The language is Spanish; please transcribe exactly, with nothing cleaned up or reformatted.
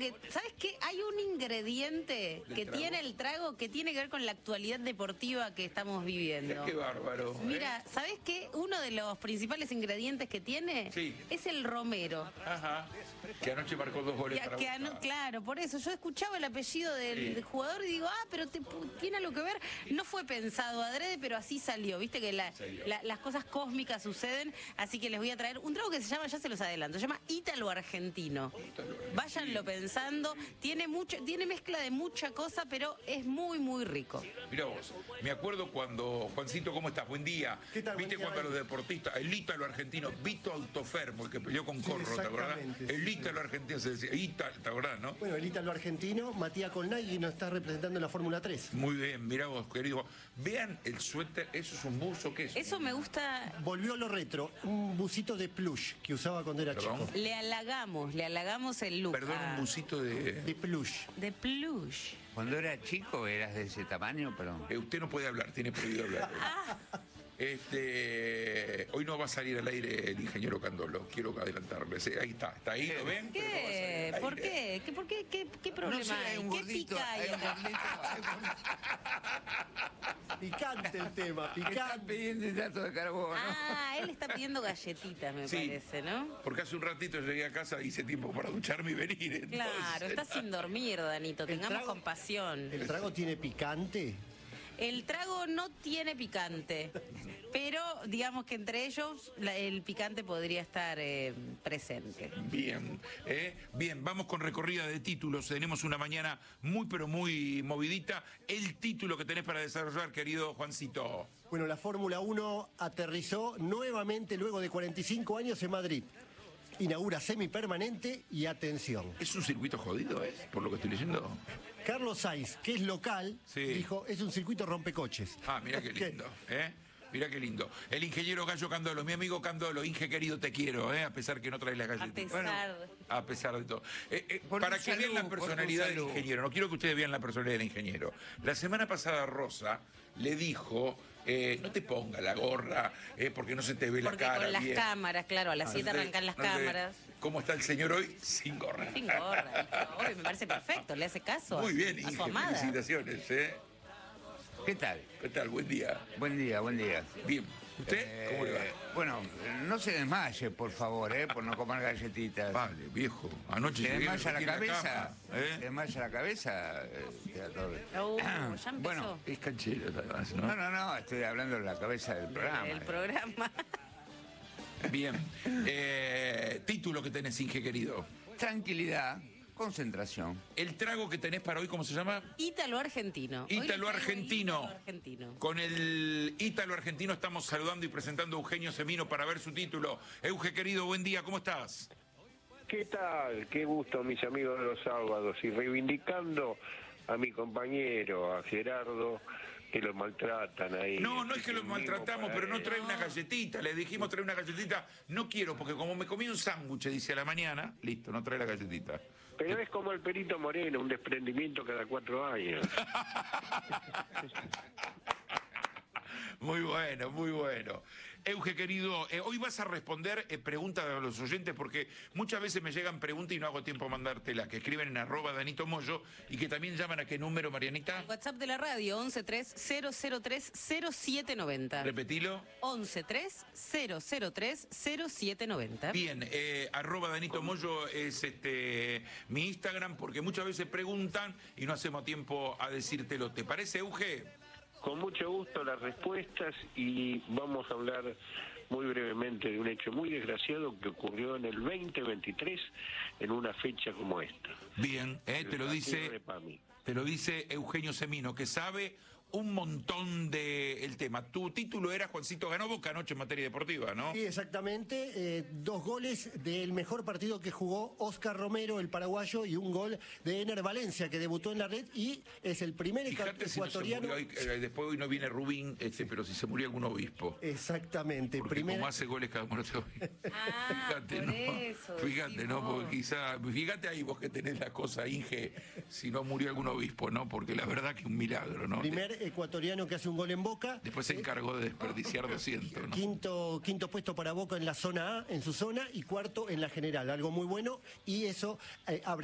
porque, ¿sabes qué? Hay un ingrediente que trago? tiene el trago que tiene que ver con la actualidad deportiva que estamos viviendo. Qué bárbaro. Mira, ¿eh? ¿sabes qué? Uno de los principales ingredientes que tiene Sí. es el romero. Ajá. Que anoche marcó dos goles Que- para que Boca. ano- claro, por eso yo escuchaba el apellido del, Sí. del jugador y digo, ah, pero te- tiene algo que ver. No fue pensado adrede, pero así salió. Viste que la- Salió. la- las cosas cósmicas suceden, así que les voy a traer un trago que se llama, ya se los adelanto, se llama Ítalo Argentino. Váyanlo pensando, tiene mucho, tiene mezcla de mucha cosa, pero es muy, muy rico. Mirá vos, me acuerdo cuando, Juancito, ¿cómo estás? Buen día. ¿Qué tal? ¿Viste Buen día, cuando a los Dani. deportistas, el Ítalo argentino, Vito Autofermo, el que peleó con Sí, Corro, ¿te acordás? exactamente, El sí, Ítalo sí. argentino se decía, Ítalo, ¿te acordás, no? Bueno, el ítalo argentino, Matías Colnay, nos está representando en la Fórmula tres. Muy bien, mirá vos, querido. Vean el suéter, ¿eso es un buzo? ¿Qué es? Eso me gusta. Volvió a lo retro, un busito de plush que usaba cuando era Perdón. chico. Le halagamos, le halagamos el look. Perdón, Ah, un busito de... De plush. de plush. Cuando era chico eras de ese tamaño, pero... Eh, usted no puede hablar, tiene prohibido hablar. Ah, Este, hoy no va a salir al aire el ingeniero Candolo, quiero adelantarle. Sí, ahí está, está ahí, ¿lo ven? Pero no va a salir ¿qué? al ¿Por aire. qué? ¿Qué, por qué? ¿Qué, qué problema No sé, hay hay? un ¿Qué gordito, pica hay hay? un gordito, hay un gordito. Picante el tema, Están picante. pidiendo hidrato de carbono. Ah, él está pidiendo galletitas, me Sí. parece, ¿no? Porque hace un ratito llegué a casa, hice tiempo para ducharme y venir. Entonces, Claro, está sin dormir, Danito. El Tengamos trago- compasión. ¿El trago tiene picante? El trago no tiene picante, pero digamos que entre ellos la- el picante podría estar eh, presente. Bien, ¿eh? Bien, vamos con recorrida de títulos. Tenemos una mañana muy, pero muy movidita. El título que tenés para desarrollar, querido Juancito. Bueno, la Fórmula uno aterrizó nuevamente luego de cuarenta y cinco años en Madrid. Inaugura semipermanente y atención. ¿Es un circuito jodido, eh? Por lo que estoy leyendo. Carlos Sainz, que es local, Sí. dijo, es un circuito rompecoches. Ah, mira qué lindo, ¿eh? Mira qué lindo. El ingeniero Gallo Candolo, mi amigo Candolo, Inge querido, te quiero, ¿eh? A pesar que no traes la A galletita. pesar. A pesar de todo. Eh, eh, Por para tu que vean salud, la por tu personalidad del salud. ingeniero, no quiero que ustedes vean la personalidad del ingeniero. La semana pasada Rosa le dijo, eh, no te ponga la gorra, eh, porque no se te ve la Porque cara con las bien. cámaras, claro, a las siete No te- arrancan las no te- cámaras. ¿Cómo está el señor hoy? Sin gorra. Sin gorra. Obvio, me parece perfecto, le hace caso Muy a, bien, a su Inge, amada. felicitaciones, ¿eh? ¿Qué tal? ¿Qué tal? Buen día. Buen día, buen día. Bien. ¿Usted? ¿Cómo le va? Eh, Bueno, no se desmaye, por favor, ¿eh? Por no comer galletitas. Vale, viejo. Anoche Se llegué, me desmaya la metí en cabeza, cama, se ¿eh? desmaya la cabeza, eh, queda todo bien. Uh, ya empezó. Bueno, Es canchero, además, ¿no? no, no, no, estoy hablando de la cabeza del programa. El programa. Bien. Eh, título que tenés, Inge, querido. Tranquilidad, concentración. El trago que tenés para hoy, ¿cómo se llama? Ítalo argentino. Hoy les Ítalo traigo argentino. Ítalo argentino. Con el Ítalo argentino estamos saludando y presentando a Eugenio Semino para ver su título. Euge, querido, buen día, ¿cómo estás? ¿Qué tal? Qué gusto, mis amigos de los sábados. Y reivindicando a mi compañero, a Gerardo, que lo maltratan ahí. No, no es que lo el mismo maltratamos, para pero no él. trae una galletita. Le dijimos trae una galletita. No quiero, porque como me comí un sándwich, dice a la mañana, listo, no trae la galletita. Pero es como el Perito Moreno, un desprendimiento cada cuatro años. Muy bueno, muy bueno. Euge, querido, eh, hoy vas a responder eh, preguntas de los oyentes porque muchas veces me llegan preguntas y no hago tiempo a mandártela, que escriben en arroba Danito Moyo y que también llaman a qué número, Marianita. WhatsApp de la radio, once tres cero cero tres cero siete noventa. Repetilo. once tres cero cero tres cero siete noventa. Bien, eh, arroba Danito Moyo es este mi Instagram porque muchas veces preguntan y no hacemos tiempo a decírtelo. ¿Te parece, Euge? Con mucho gusto las respuestas y vamos a hablar muy brevemente de un hecho muy desgraciado que ocurrió en el veinte veintitrés en una fecha como esta. Bien, eh, El te lo partido dice, de Pami. te lo dice Eugenio Semino, que sabe un montón del tema. Tu título era Juancito ganó Boca anoche en materia deportiva, ¿no? Sí, exactamente. eh, dos goles del mejor partido que jugó Oscar Romero, el paraguayo, y un gol de Ener Valencia, que debutó en la red y es el primer eca- Fíjate si no se ecuatoriano. murió, hoy, eh, después hoy no viene Rubín, este, pero si se murió algún obispo. Exactamente. Porque primer- como hace goles cada muerto. Ah, Fíjate, por ¿no? eso, Fíjate, decís ¿no? vos. Porque quizá, fíjate ahí vos que tenés la cosa, Inge, si no murió algún obispo, ¿no? Porque la verdad que un milagro, ¿no? primer ecuatoriano que hace un gol en Boca. Después se encargó de desperdiciar doscientos, ¿no? Quinto, quinto puesto para Boca en la zona A, en su zona, y cuarto en la general. Algo muy bueno, y eso eh, abre